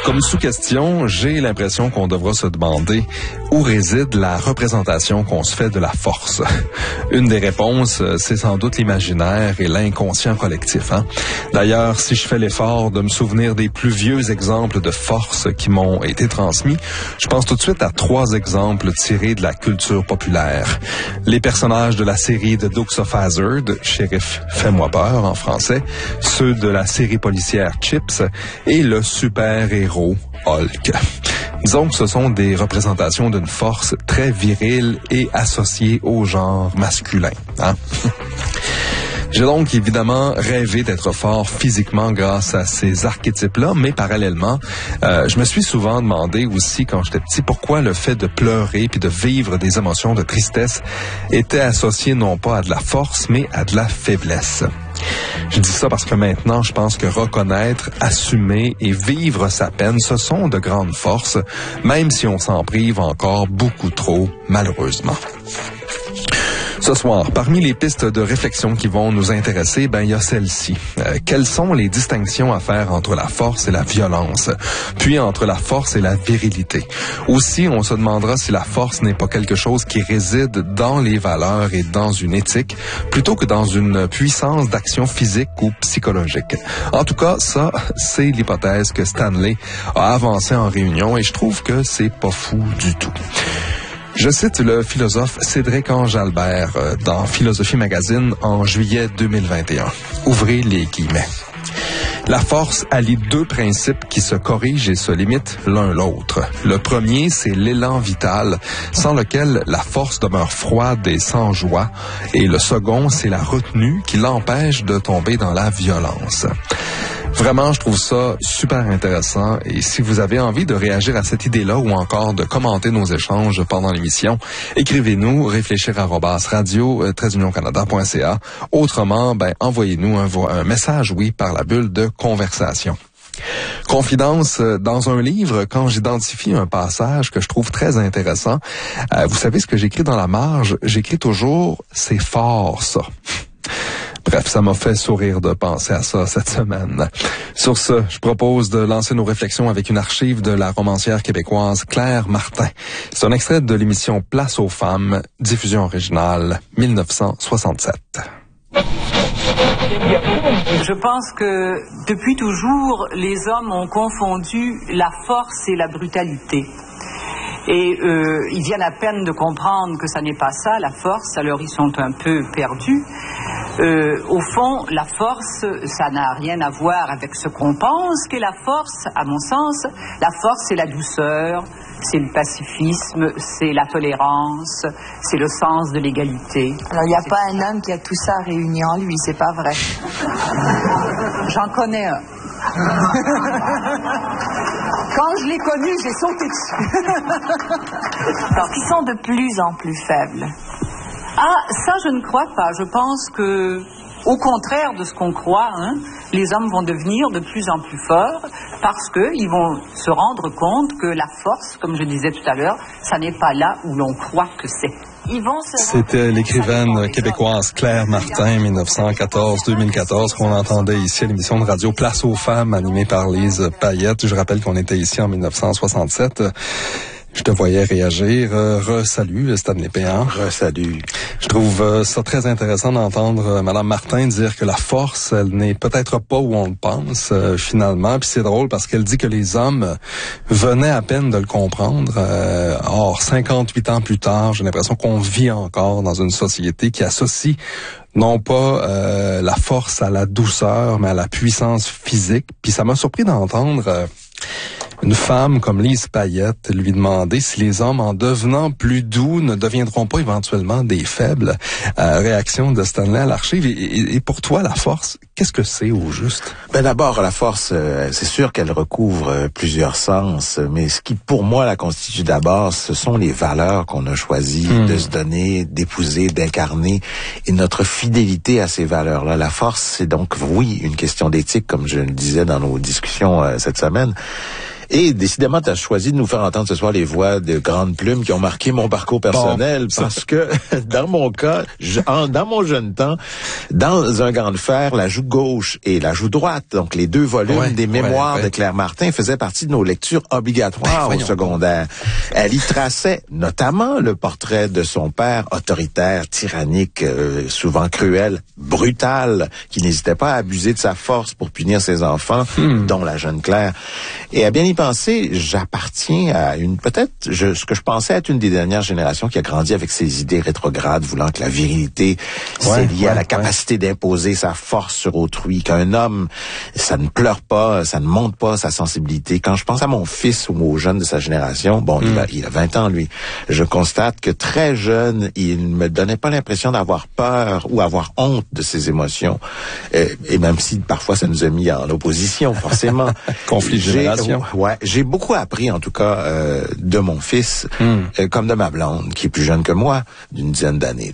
Comme sous-question, j'ai l'impression qu'on devra se demander où réside la représentation qu'on se fait de la force. Une des réponses, c'est sans doute l'imaginaire et l'inconscient collectif. D'ailleurs, si je fais l'effort de me souvenir des plus vieux exemples de force qui m'ont été transmis, je pense tout de suite à 3 exemples tirés de la culture populaire. Les personnages de la série The Dukes of Hazzard, Shérif Fais-moi peur en français, ceux de la série policière Chips et le super-héros Hulk. Disons que ce sont des représentations d'une force très virile et associée au genre masculin. J'ai donc évidemment rêvé d'être fort physiquement grâce à ces archétypes-là, mais parallèlement, je me suis souvent demandé aussi quand j'étais petit pourquoi le fait de pleurer puis de vivre des émotions de tristesse était associé non pas à de la force, mais à de la faiblesse. Je dis ça parce que maintenant, je pense que reconnaître, assumer et vivre sa peine, ce sont de grandes forces, même si on s'en prive encore beaucoup trop, malheureusement. Ce soir, parmi les pistes de réflexion qui vont nous intéresser, il y a celle-ci. Quelles sont les distinctions à faire entre la force et la violence, puis entre la force et la virilité? Aussi, on se demandera si la force n'est pas quelque chose qui réside dans les valeurs et dans une éthique, plutôt que dans une puissance d'action physique ou psychologique. En tout cas, ça, c'est l'hypothèse que Stanley a avancée en réunion et je trouve que c'est pas fou du tout. Je cite le philosophe Cédric Ange Albert dans Philosophie Magazine en juillet 2021. Ouvrez les guillemets. La force allie 2 principes qui se corrigent et se limitent l'un l'autre. Le premier, c'est l'élan vital, sans lequel la force demeure froide et sans joie. Et le second, c'est la retenue qui l'empêche de tomber dans la violence. Vraiment, je trouve ça super intéressant et si vous avez envie de réagir à cette idée-là ou encore de commenter nos échanges pendant l'émission, écrivez-nous réfléchir@radio-canada.ca. Autrement, envoyez-nous un message, par la bulle de conversation. Confidence, dans un livre, quand j'identifie un passage que je trouve très intéressant, vous savez ce que j'écris dans la marge? J'écris toujours « c'est fort ça ». Bref, ça m'a fait sourire de penser à ça cette semaine. Sur ce, je propose de lancer nos réflexions avec une archive de la romancière québécoise Claire Martin. C'est un extrait de l'émission Place aux femmes, diffusion originale 1967. Je pense que depuis toujours, les hommes ont confondu la force et la brutalité. Et ils viennent à peine de comprendre que ça n'est pas ça, la force, alors ils sont un peu perdus. Au fond, la force, ça n'a rien à voir avec ce qu'on pense qu'est la force, à mon sens. La force, c'est la douceur, c'est le pacifisme, c'est la tolérance, c'est le sens de l'égalité. Alors, il n'y a pas un homme qui a tout ça réuni en lui, c'est pas vrai. J'en connais un. Quand je l'ai connu, j'ai sauté dessus. Alors, qui sont de plus en plus faibles. Ah, ça, je ne crois pas. Je pense que, au contraire de ce qu'on croit, les hommes vont devenir de plus en plus forts parce qu'ils vont se rendre compte que la force, comme je disais tout à l'heure, ça n'est pas là où l'on croit que c'est. C'était l'écrivaine québécoise Claire Martin, 1914-2014, qu'on entendait ici à l'émission de radio Place aux femmes, animée par Lise Payette. Je rappelle qu'on était ici en 1967. Je te voyais réagir. Re-salut, Stanley Péan. Re-salut. Je trouve ça très intéressant d'entendre Madame Martin dire que la force, elle n'est peut-être pas où on le pense, finalement. Puis c'est drôle parce qu'elle dit que les hommes venaient à peine de le comprendre. Or, 58 ans plus tard, j'ai l'impression qu'on vit encore dans une société qui associe non pas la force à la douceur, mais à la puissance physique. Puis ça m'a surpris d'entendre une femme comme Lise Payette lui demander si les hommes, en devenant plus doux, ne deviendront pas éventuellement des faibles. Réaction de Stanley à l'archive. Et pour toi, la force, qu'est-ce que c'est au juste? D'abord, la force, c'est sûr qu'elle recouvre plusieurs sens, mais ce qui, pour moi, la constitue d'abord, ce sont les valeurs qu'on a choisi de se donner, d'épouser, d'incarner, et notre fidélité à ces valeurs-là. La force, c'est donc, oui, une question d'éthique, comme je le disais dans nos discussions cette semaine. Et décidément, tu as choisi de nous faire entendre ce soir les voix de grandes plumes qui ont marqué mon parcours personnel, parce que dans mon cas, dans mon jeune temps, dans un gant de fer, la joue gauche et la joue droite, donc les 2 volumes des mémoires de Claire Martin, faisaient partie de nos lectures obligatoires au secondaire. Elle y traçait notamment le portrait de son père, autoritaire, tyrannique, souvent cruel, brutal, qui n'hésitait pas à abuser de sa force pour punir ses enfants, dont la jeune Claire. Et à bien y penser, j'appartiens à ce que je pensais être une des dernières générations qui a grandi avec ses idées rétrogrades, voulant que la virilité, c'est lié à la capacité d'imposer sa force sur autrui, qu'un homme, ça ne pleure pas, ça ne montre pas sa sensibilité. Quand je pense à mon fils ou aux jeunes de sa génération, il a 20 ans, lui, je constate que très jeune, il ne me donnait pas l'impression d'avoir peur ou avoir honte de ses émotions. Et même si parfois ça nous a mis en opposition, forcément. Conflit de génération. J'ai beaucoup appris, en tout cas, de mon fils, comme de ma blonde, qui est plus jeune que moi, d'une dizaine d'années.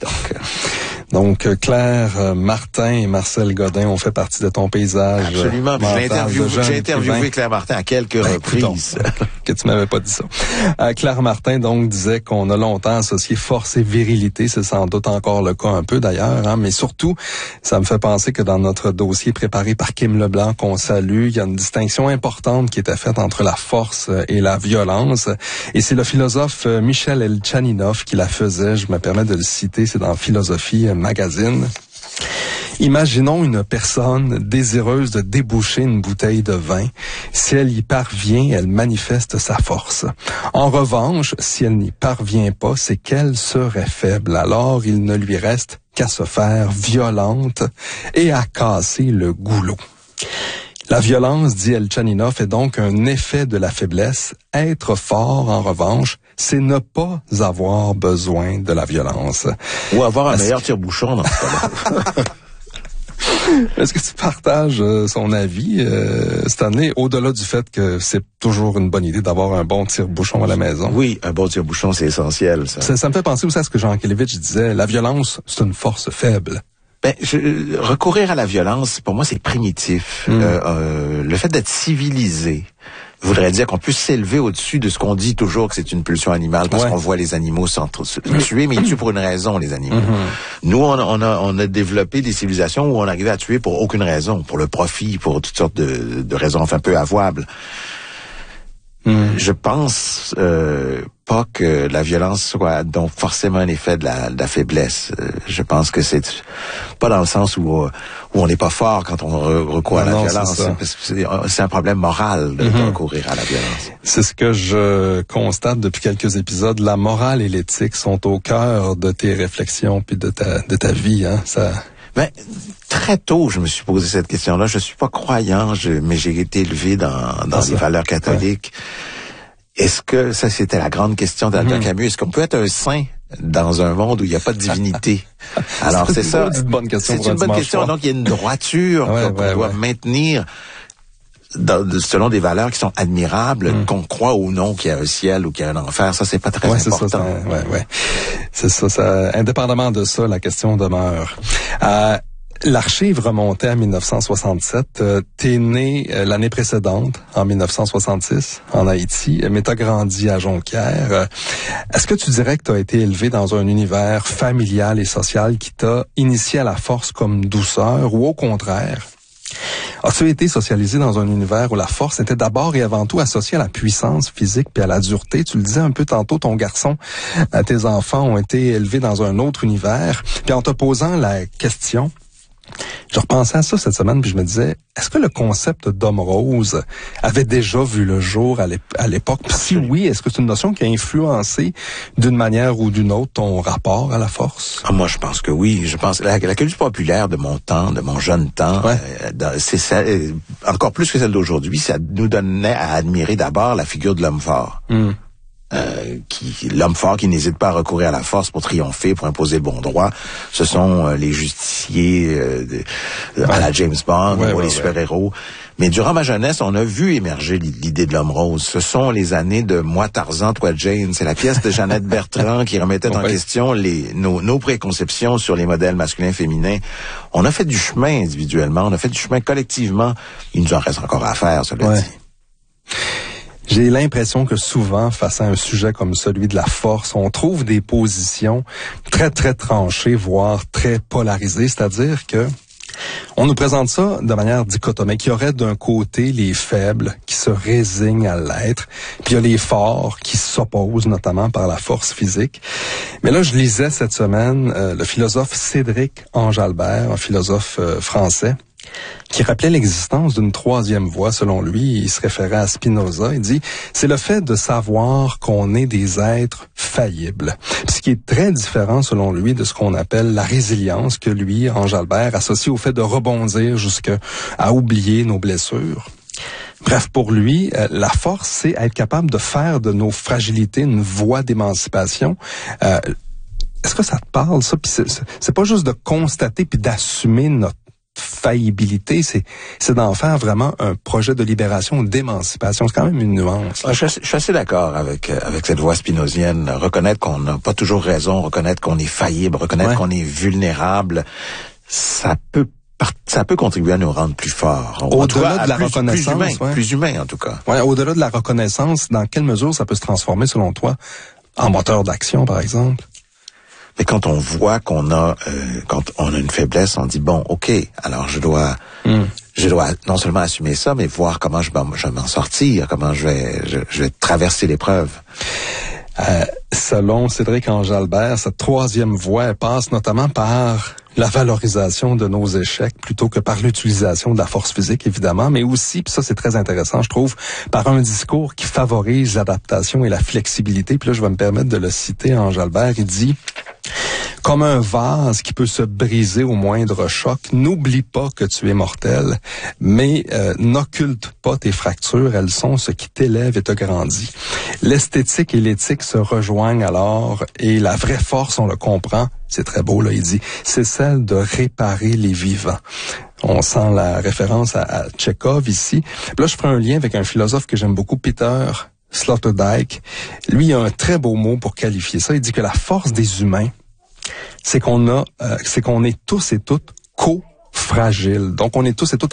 Donc, Claire Martin et Marcel Godin ont fait partie de ton paysage. Absolument. J'ai interviewé Claire Martin à quelques reprises. Que tu m'avais pas dit ça. Claire Martin, donc, disait qu'on a longtemps associé force et virilité. C'est sans doute encore le cas un peu, d'ailleurs. Hein, mais surtout, ça me fait penser que dans notre dossier préparé par Kim Leblanc, qu'on salue, il y a une distinction importante qui était faite entre la force et la violence. Et c'est le philosophe Michel Elchaninov qui la faisait. Je me permets de le citer. C'est dans Philosophie Magazine. Imaginons une personne désireuse de déboucher une bouteille de vin. Si elle y parvient, elle manifeste sa force. En revanche, si elle n'y parvient pas, c'est qu'elle serait faible. Alors, il ne lui reste qu'à se faire violente et à casser le goulot. La violence, dit Elchaninov, est donc un effet de la faiblesse. Être fort, en revanche, c'est ne pas avoir besoin de la violence. Ou avoir un meilleur tire-bouchon dans ce cas-là. Est-ce que tu partages son avis, Stanley, au-delà du fait que c'est toujours une bonne idée d'avoir un bon tire-bouchon à la maison? Oui, un bon tire-bouchon, c'est essentiel, ça. Ça me fait penser aussi à ce que Jean Kelevitch disait, la violence, c'est une force faible. Recourir à la violence, pour moi, c'est primitif. Le fait d'être civilisé voudrait dire qu'on peut s'élever au-dessus de ce qu'on dit toujours que c'est une pulsion animale, parce qu'on voit les animaux se tuer, mais ils tuent pour une raison, les animaux. Nous, on a développé des civilisations où on arrivait à tuer pour aucune raison, pour le profit, pour toutes sortes de raisons enfin peu avouables. Je pense pas que la violence soit donc forcément un effet de la faiblesse. Je pense que c'est pas dans le sens où on n'est pas fort quand on recourt à la violence. C'est un problème moral de recourir à la violence. C'est ce que je constate depuis quelques épisodes. La morale et l'éthique sont au cœur de tes réflexions puis de ta vie, hein. Très tôt, je me suis posé cette question-là. Je suis pas croyant, mais j'ai été élevé dans les valeurs catholiques. Est-ce que, ça c'était la grande question d'Albert Camus, est-ce qu'on peut être un saint dans un monde où il n'y a pas de divinité? Alors c'est ça. C'est une bonne question. C'est une bonne question. Donc il y a une droiture qu'on doit maintenir selon des valeurs qui sont admirables, qu'on croit ou non qu'il y a un ciel ou qu'il y a un enfer. Ça, c'est pas très important. C'est ça. Indépendamment de ça, la question demeure. L'archive remontait à 1967. T'es né l'année précédente, en 1966, en Haïti, mais t'as grandi à Jonquière. Est-ce que tu dirais que t'as été élevé dans un univers familial et social qui t'a initié à la force comme douceur, ou au contraire, as-tu été socialisé dans un univers où la force était d'abord et avant tout associée à la puissance physique puis à la dureté? Tu le disais un peu tantôt, ton garçon, tes enfants ont été élevés dans un autre univers. Puis en te posant la question, je repensais à ça cette semaine, puis je me disais, est-ce que le concept d'homme rose avait déjà vu le jour à l'époque? Puis si oui, est-ce que c'est une notion qui a influencé d'une manière ou d'une autre ton rapport à la force? Moi, je pense que oui. Je pense la culture populaire de mon temps, de mon jeune temps, c'est ça, encore plus que celle d'aujourd'hui, ça nous donnait à admirer d'abord la figure de l'homme fort. L'homme fort qui n'hésite pas à recourir à la force pour triompher, pour imposer le bon droit. Ce sont les justiciers à la James Bond ou les super-héros. Mais durant ma jeunesse, on a vu émerger l'idée de l'homme rose. Ce sont les années de Moi Tarzan, toi Jane. C'est la pièce de Jeannette Bertrand qui remettait en question nos préconceptions sur les modèles masculins féminins. On a fait du chemin individuellement, on a fait du chemin collectivement. Il nous en reste encore à faire, cela dit. J'ai l'impression que souvent, face à un sujet comme celui de la force, on trouve des positions très, très tranchées, voire très polarisées. C'est-à-dire que on nous présente ça de manière dichotomique. Il y aurait d'un côté les faibles qui se résignent à l'être, puis il y a les forts qui s'opposent notamment par la force physique. Mais là, je lisais cette semaine le philosophe Cédric Enjalbert, un philosophe français, qui rappelait l'existence d'une troisième voie. Selon lui, il se référait à Spinoza. Il dit, c'est le fait de savoir qu'on est des êtres faillibles. Ce qui est très différent, selon lui, de ce qu'on appelle la résilience, que lui, Enjalbert, associe au fait de rebondir jusqu'à oublier nos blessures. Bref, pour lui, la force, c'est être capable de faire de nos fragilités une voie d'émancipation. Est-ce que ça te parle, ça? Puis c'est pas juste de constater puis d'assumer notre faillibilité, c'est d'en faire vraiment un projet de libération, d'émancipation. C'est quand même une nuance. Je suis assez d'accord avec cette voie spinozienne. Reconnaître qu'on n'a pas toujours raison, reconnaître qu'on est faillible, reconnaître qu'on est vulnérable, ça peut contribuer à nous rendre plus forts. Au-delà de la reconnaissance. Plus humain, en tout cas. Ouais, au-delà de la reconnaissance, dans quelle mesure ça peut se transformer, selon toi, en moteur d'action, par exemple? Mais quand on voit quand on a une faiblesse, on dit bon, ok, alors je dois non seulement assumer ça, mais voir comment je vais m'en sortir, comment je vais traverser l'épreuve. Selon Cédric Enjalbert, cette troisième voie passe notamment par la valorisation de nos échecs plutôt que par l'utilisation de la force physique, évidemment, mais aussi, puis ça c'est très intéressant, je trouve, par un discours qui favorise l'adaptation et la flexibilité. Puis là, je vais me permettre de le citer, Enjalbert, il dit: comme un vase qui peut se briser au moindre choc, n'oublie pas que tu es mortel, mais n'occulte pas tes fractures, elles sont ce qui t'élève et te grandit. L'esthétique et l'éthique se rejoignent alors, et la vraie force, on le comprend, c'est très beau, là, il dit, c'est celle de réparer les vivants. On sent la référence à Tchekhov ici. Là, je ferai un lien avec un philosophe que j'aime beaucoup, Peter Sloterdijk. Lui, il a un très beau mot pour qualifier ça. Il dit que la force des humains, c'est qu'on est tous et toutes co-fragiles. Donc, on est tous et toutes